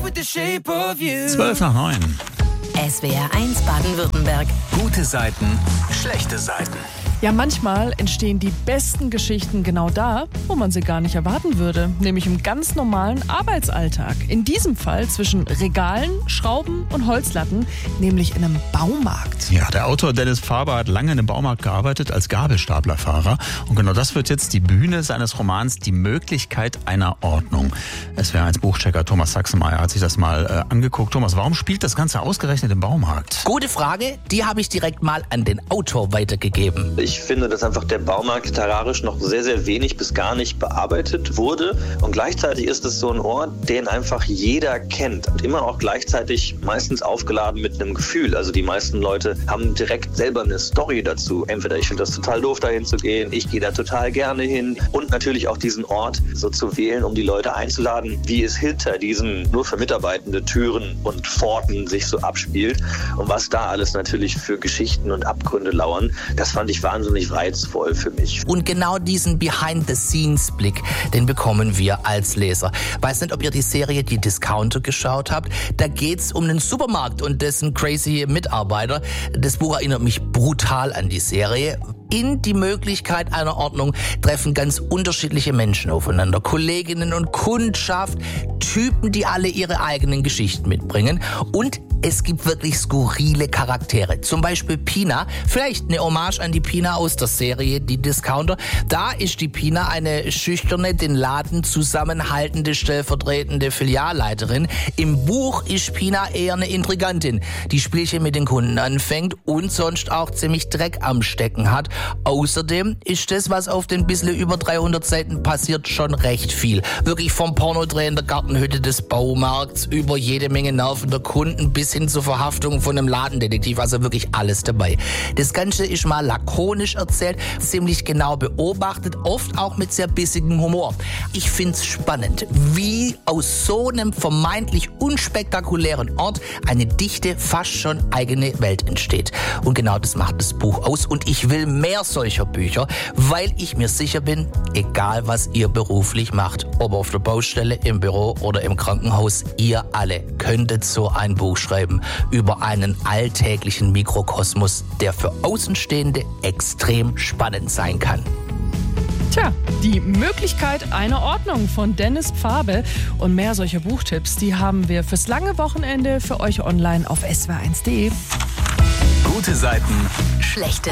8:55. SWR 1 Baden-Württemberg. Gute Seiten, schlechte Seiten. Ja, manchmal entstehen die besten Geschichten genau da, wo man sie gar nicht erwarten würde, nämlich im ganz normalen Arbeitsalltag. In diesem Fall zwischen Regalen, Schrauben und Holzlatten, nämlich in einem Baumarkt. Ja, der Autor Dennis Faber hat lange in einem Baumarkt gearbeitet als Gabelstaplerfahrer. Und genau das wird jetzt die Bühne seines Romans Die Möglichkeit einer Ordnung. SWR1 Buchchecker Thomas Sachsenmeier hat sich das mal angeguckt. Thomas, warum spielt das Ganze ausgerechnet im Baumarkt? Gute Frage, die habe ich direkt mal an den Autor weitergegeben. Ich finde, dass einfach der Baumarkt literarisch noch sehr, sehr wenig bis gar nicht bearbeitet wurde. Und gleichzeitig ist es so ein Ort, den einfach jeder kennt. Und immer auch gleichzeitig meistens aufgeladen mit einem Gefühl. Also die meisten Leute haben direkt selber eine Story dazu. Entweder ich finde das total doof, dahin zu gehen, ich gehe da total gerne hin. Und natürlich auch diesen Ort so zu wählen, um die Leute einzuladen, wie es hinter diesen nur für Mitarbeitende Türen und Pforten sich so abspielt. Und was da alles natürlich für Geschichten und Abgründe lauern, das fand ich wahnsinnig reizvoll für mich. Und genau diesen Behind-the-Scenes-Blick, den bekommen wir als Leser. Weiß nicht, ob ihr die Serie Die Discounter geschaut habt. Da geht's um einen Supermarkt und dessen crazy Mitarbeiter. Das Buch erinnert mich brutal an die Serie. In Die Möglichkeit einer Ordnung treffen ganz unterschiedliche Menschen aufeinander. Kolleginnen und Kundschaft, Typen, die alle ihre eigenen Geschichten mitbringen. Und es gibt wirklich skurrile Charaktere. Zum Beispiel Pina, vielleicht eine Hommage an die Pina aus der Serie Die Discounter. Da ist die Pina eine schüchterne, den Laden zusammenhaltende, stellvertretende Filialleiterin. Im Buch ist Pina eher eine Intrigantin, die Spielchen mit den Kunden anfängt und sonst auch ziemlich Dreck am Stecken hat. Außerdem ist das, was auf den bisschen über 300 Seiten passiert, schon recht viel. Wirklich vom Pornodreh in der Gartenhütte des Baumarkts über jede Menge nervender Kunden bis hin zur Verhaftung von einem Ladendetektiv, also wirklich alles dabei. Das Ganze ist mal lakonisch erzählt, ziemlich genau beobachtet, oft auch mit sehr bissigem Humor. Ich find's spannend, wie aus so einem vermeintlich unspektakulären Ort eine dichte, fast schon eigene Welt entsteht. Und genau das macht das Buch aus und ich will mehr solcher Bücher, weil ich mir sicher bin, egal was ihr beruflich macht, ob auf der Baustelle, im Büro oder im Krankenhaus, ihr alle könntet so ein Buch schreiben über einen alltäglichen Mikrokosmos, der für Außenstehende extrem spannend sein kann. Tja, Die Möglichkeit einer Ordnung von Dennis Faber und mehr solcher Buchtipps, die haben wir fürs lange Wochenende für euch online auf swr1.de. Gute Seiten, Schlechte